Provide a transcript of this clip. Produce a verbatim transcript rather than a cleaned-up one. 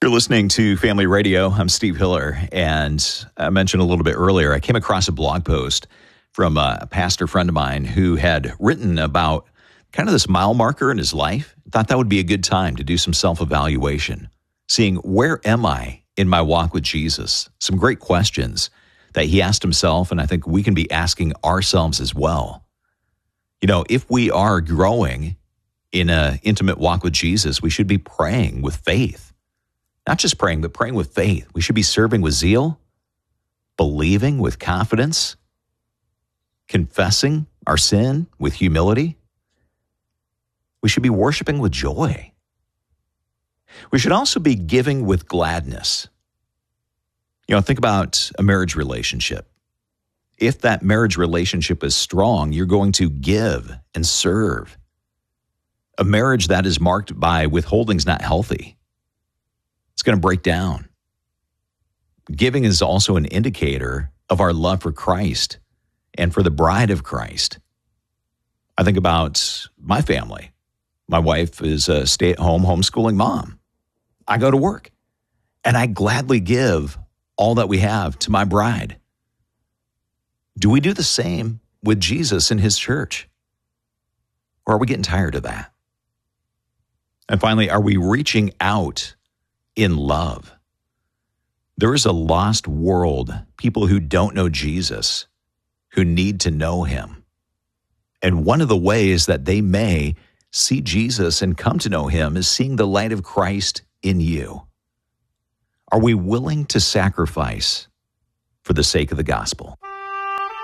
You're listening to Family Radio. I'm Steve Hiller, and I mentioned a little bit earlier, I came across a blog post from a pastor friend of mine who had written about kind of this mile marker in his life. Thought that would be a good time to do some self-evaluation, seeing where am I in my walk with Jesus? Some great questions that he asked himself, and I think we can be asking ourselves as well. You know, if we are growing in an intimate walk with Jesus, we should be praying with faith. Not just praying, but praying with faith. We should be serving with zeal, believing with confidence, confessing our sin with humility. We should be worshiping with joy. We should also be giving with gladness. You know, think about a marriage relationship. If that marriage relationship is strong, you're going to give and serve. A marriage that is marked by withholding is not healthy. It's going to break down. Giving is also an indicator of our love for Christ and for the bride of Christ. I think about my family. My wife is a stay-at-home homeschooling mom. I go to work, and I gladly give all that we have to my bride. Do we do the same with Jesus and his church? Or are we getting tired of that? And finally, are we reaching out in love? There is a lost world, people who don't know Jesus, who need to know him. And one of the ways that they may see Jesus and come to know him is seeing the light of Christ in you. Are we willing to sacrifice for the sake of the gospel?